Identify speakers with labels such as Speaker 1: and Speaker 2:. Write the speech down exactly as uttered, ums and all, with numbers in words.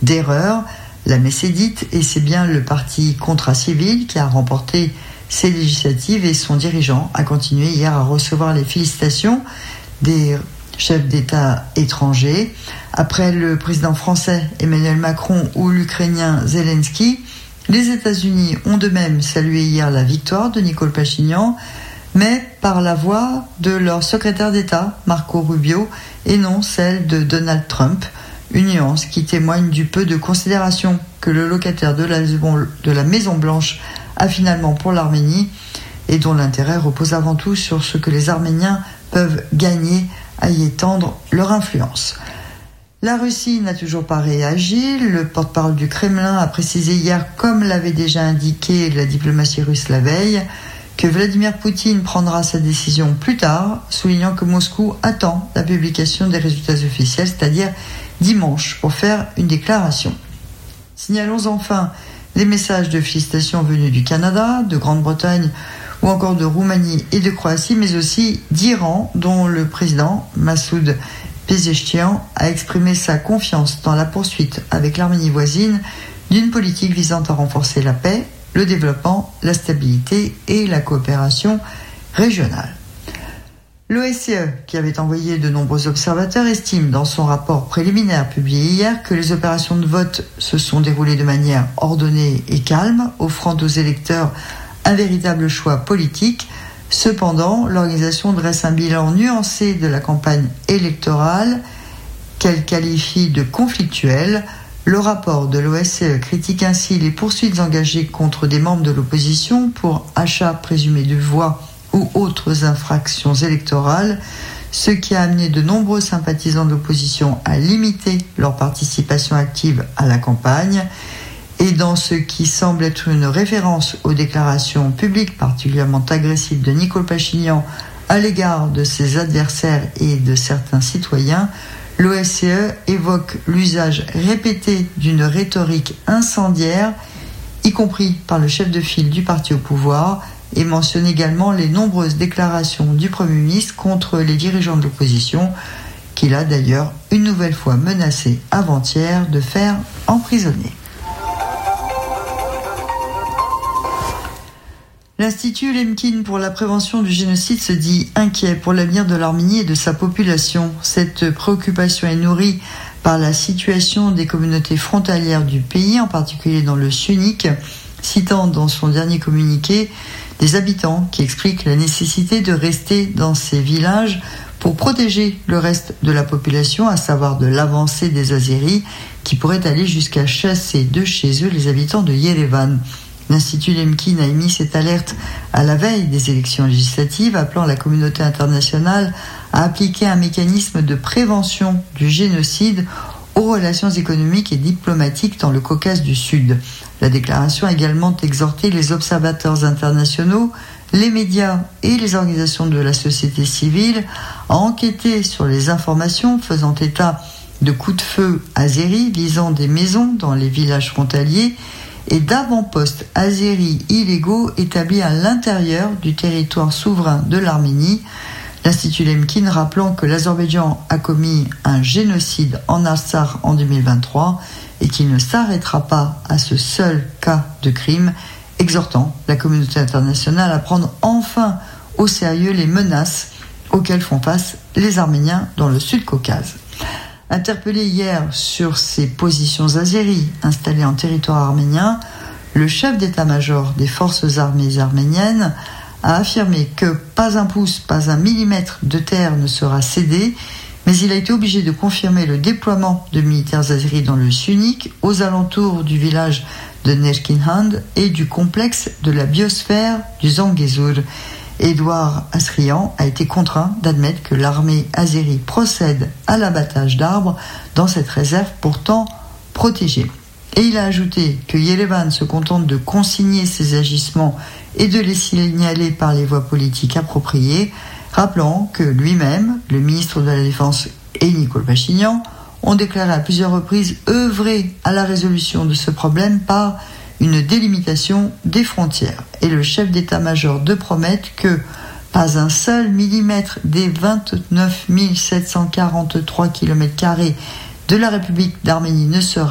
Speaker 1: d'erreur. La messe est dite et c'est bien le parti Contrat Civil qui a remporté ces législatives et son dirigeant a continué hier à recevoir les félicitations des chefs d'État étrangers. Après le président français Emmanuel Macron ou l'Ukrainien Zelensky, les États-Unis ont de même salué hier la victoire de Nicole Pachinian, mais par la voix de leur secrétaire d'État, Marco Rubio, et non celle de Donald Trump, une nuance qui témoigne du peu de considération que le locataire de la, de la Maison-Blanche a finalement pour l'Arménie et dont l'intérêt repose avant tout sur ce que les Arméniens peuvent gagner à y étendre leur influence. La Russie n'a toujours pas réagi. Le porte-parole du Kremlin a précisé hier, comme l'avait déjà indiqué la diplomatie russe la veille, que Vladimir Poutine prendra sa décision plus tard, soulignant que Moscou attend la publication des résultats officiels, c'est-à-dire dimanche, pour faire une déclaration. Signalons enfin les messages de félicitations venus du Canada, de Grande-Bretagne ou encore de Roumanie et de Croatie, mais aussi d'Iran, dont le président Massoud Pezeshkian a exprimé sa confiance dans la poursuite avec l'Arménie voisine d'une politique visant à renforcer la paix, le développement, la stabilité et la coopération régionale. L'O S C E, qui avait envoyé de nombreux observateurs, estime dans son rapport préliminaire publié hier que les opérations de vote se sont déroulées de manière ordonnée et calme, offrant aux électeurs un véritable choix politique. Cependant, l'organisation dresse un bilan nuancé de la campagne électorale qu'elle qualifie de conflictuelle. Le rapport de l'O S C E critique ainsi les poursuites engagées contre des membres de l'opposition pour achat présumé de voix ou autres infractions électorales, ce qui a amené de nombreux sympathisants de l'opposition à limiter leur participation active à la campagne. Et dans ce qui semble être une référence aux déclarations publiques particulièrement agressives de Nicole Pachinian à l'égard de ses adversaires et de certains citoyens, l'O S C E évoque l'usage répété d'une rhétorique incendiaire, y compris par le chef de file du parti au pouvoir, et mentionne également les nombreuses déclarations du Premier ministre contre les dirigeants de l'opposition, qu'il a d'ailleurs une nouvelle fois menacé avant-hier de faire emprisonner. L'Institut Lemkin pour la prévention du génocide se dit inquiet pour l'avenir de l'Arménie et de sa population. Cette préoccupation est nourrie par la situation des communautés frontalières du pays, en particulier dans le Syunik, citant dans son dernier communiqué des habitants qui expliquent la nécessité de rester dans ces villages pour protéger le reste de la population, à savoir de l'avancée des Azéris qui pourraient aller jusqu'à chasser de chez eux les habitants de Yerevan. L'Institut Lemkin a émis cette alerte à la veille des élections législatives, appelant la communauté internationale à appliquer un mécanisme de prévention du génocide aux relations économiques et diplomatiques dans le Caucase du Sud. La déclaration a également exhorté les observateurs internationaux, les médias et les organisations de la société civile à enquêter sur les informations faisant état de coups de feu azéris visant des maisons dans les villages frontaliers et d'avant-postes azéris illégaux établis à l'intérieur du territoire souverain de l'Arménie. L'Institut Lemkin rappelant que l'Azerbaïdjan a commis un génocide en Artsakh en deux mille vingt-trois et qu'il ne s'arrêtera pas à ce seul cas de crime, exhortant la communauté internationale à prendre enfin au sérieux les menaces auxquelles font face les Arméniens dans le Sud-Caucase. Interpellé hier sur ses positions azéries installées en territoire arménien, le chef d'état-major des forces armées arméniennes a affirmé que pas un pouce, pas un millimètre de terre ne sera cédé, mais il a été obligé de confirmer le déploiement de militaires azéris dans le Syunik, aux alentours du village de Nerkinhand et du complexe de la biosphère du Zangezur. Édouard Asrian a été contraint d'admettre que l'armée azérie procède à l'abattage d'arbres dans cette réserve pourtant protégée. Et il a ajouté que Yerevan se contente de consigner ses agissements et de les signaler par les voies politiques appropriées, rappelant que lui-même, le ministre de la Défense et Nicole Pachinian ont déclaré à plusieurs reprises œuvrer à la résolution de ce problème par une délimitation des frontières. Et le chef d'état-major de promettre que pas un seul millimètre des vingt-neuf mille sept cent quarante-trois kilomètres carrés de la République d'Arménie ne sera